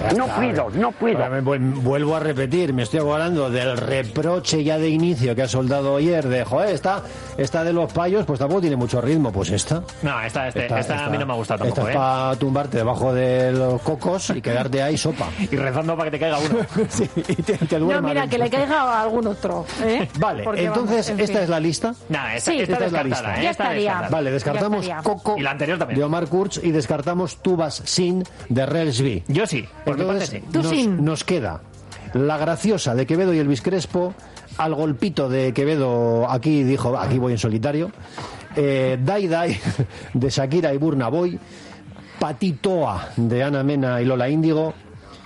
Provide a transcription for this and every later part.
No puedo. Vuelvo a repetir, me estoy acordando del reproche ya de inicio que ha soldado ayer de, joder, esta de los payos, pues tampoco tiene mucho ritmo, pues esta. No, esta a mí no me ha gustado tampoco. Esta es para tumbarte debajo de los cocos y quedarte ahí sopa. Y rezando para que te caiga uno. Sí, y te duerma. No, mira, que le caiga a algún otro. Vale, porque entonces, vamos, ¿esta es la lista? No, esta Sí. es la descartada. lista. Ya estaría. Vale, descartamos Ya estaría. Coco Y la anterior también. de Omar Kurz y descartamos Tu vas sin de Relsby. Yo sí, por mi parte Entonces, sí. Tú sin. nos queda La graciosa de Quevedo y Elvis Crespo, Al golpito de Quevedo, aquí dijo, aquí voy en solitario, Dai Dai de Shakira y Burna Boy, Patitoa de Ana Mena y Lola Índigo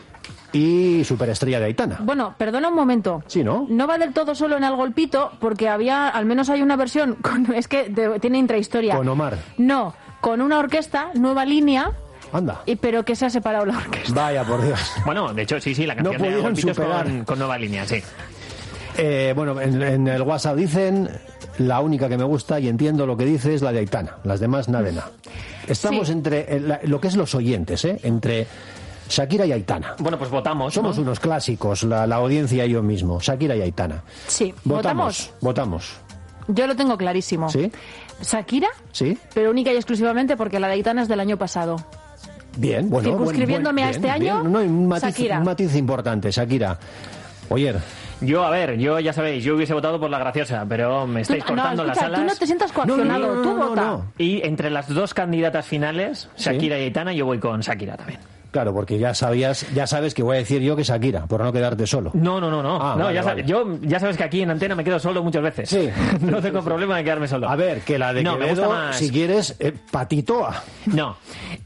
y Superestrella de Aitana. Bueno, perdona un momento. Sí, ¿no? No va del todo solo en Al golpito, porque al menos hay una versión, es que tiene intrahistoria. Con Omar. No, con una orquesta, Nueva Línea, Anda. pero que se ha separado la orquesta. Vaya, por Dios. Bueno, de hecho, sí, la canción No de pudieron Golpitos superar. con Nueva Línea, sí. Bueno, en el WhatsApp dicen, la única que me gusta y entiendo lo que dice es la de Aitana, las demás nada. Estamos Sí. entre lo que es los oyentes, entre Shakira y Aitana. Bueno, pues votamos. Somos ¿no? unos clásicos, la audiencia y yo mismo, Shakira y Aitana. Sí, Votamos. Yo lo tengo clarísimo. ¿Sí? Shakira, ¿Sí? pero única y exclusivamente porque la de Aitana es del año pasado. Bien, bueno. Circunscribiéndome a este año, No, hay un Shakira. matiz importante, Shakira. Oye, Yo ya sabéis, yo hubiese votado por la graciosa, pero me estáis cortando las escucha, alas. tú no te sientas coaccionado, tú vota. no. Y entre las dos candidatas finales, Shakira y Aitana, yo voy con Shakira también. Claro, porque ya sabes que voy a decir yo que Shakira, por no quedarte solo. No. Ah, No, vale, ya vale. yo ya sabes que aquí en Antena me quedo solo muchas veces. Sí. No tengo problema de quedarme solo. A ver, que la de No, me gusta Quevedo, más. si quieres, Patitoa. No.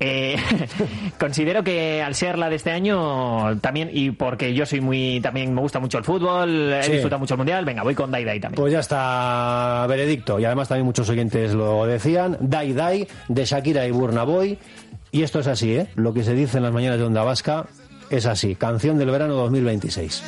Considero que al ser la de este año también, y porque yo también me gusta mucho el fútbol, he Sí. disfrutado mucho el mundial, venga, voy con Dai Dai también. Pues ya está, veredicto. Y además también muchos oyentes lo decían. Dai Dai, de Shakira y Burna Boy. Y esto es así, ¿eh? Lo que se dice en las mañanas de Onda Vasca es así. Canción del verano 2026.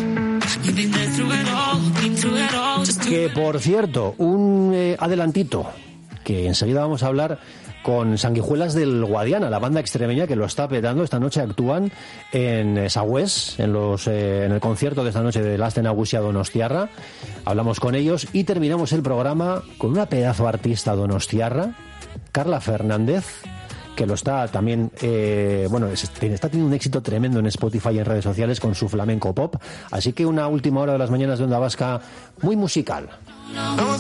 Que, por cierto, un adelantito, que enseguida vamos a hablar con Sanguijuelas del Guadiana, la banda extremeña que lo está petando. Esta noche actúan en Sagüés, en el concierto de esta noche de Laste Nagusia Donostiarra. Hablamos con ellos y terminamos el programa con una pedazo artista donostiarra, Carla Fernández, que lo está también, está teniendo un éxito tremendo en Spotify y en redes sociales con su flamenco pop. Así que una última hora de las mañanas de Onda Vasca muy musical.